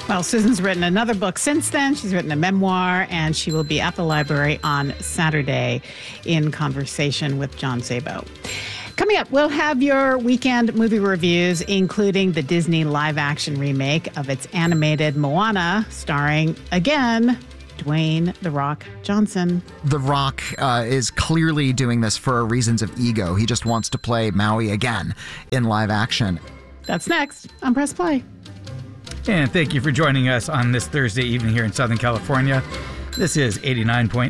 Well, Susan's written another book since then. She's written a memoir, and she will be at the library on Saturday in conversation with John Szabo. Coming up, we'll have your weekend movie reviews, including the Disney live-action remake of its animated Moana, starring, again, Dwayne "The Rock" Johnson. The Rock is clearly doing this for reasons of ego. He just wants to play Maui again in live action. That's next on Press Play. And thank you for joining us on this Thursday evening here in Southern California. This is 89.9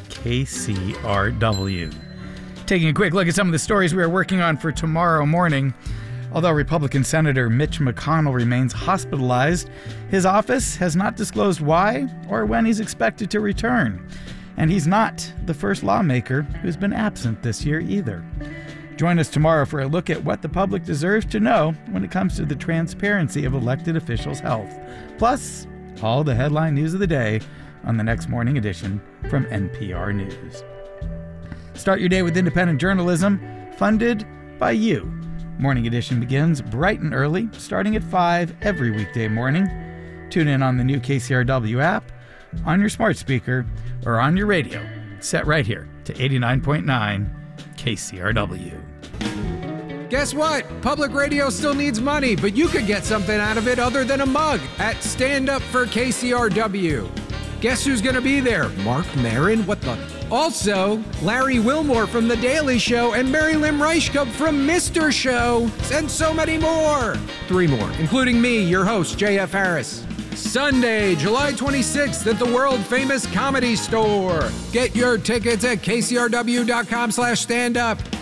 KCRW. Taking a quick look at some of the stories we are working on for tomorrow morning. Although Republican Senator Mitch McConnell remains hospitalized, his office has not disclosed why or when he's expected to return. And he's not the first lawmaker who's been absent this year either. Join us tomorrow for a look at what the public deserves to know when it comes to the transparency of elected officials' health. Plus, all the headline news of the day on the next morning edition from NPR News. Start your day with independent journalism, funded by you. Morning edition begins bright and early, starting at 5 every weekday morning. Tune in on the new KCRW app, on your smart speaker, or on your radio. Set right here to 89.9 KCRW. Guess what? Public radio still needs money, but you could get something out of it other than a mug at Stand Up for KCRW. Guess who's going to be there? Mark Maron? What the? Also, Larry Wilmore from The Daily Show and Mary Lim Reichkup from Mr. Show, and so many more. 3 more, including me, your host, JF Harris. Sunday, July 26th at the world-famous Comedy Store. Get your tickets at kcrw.com/standup.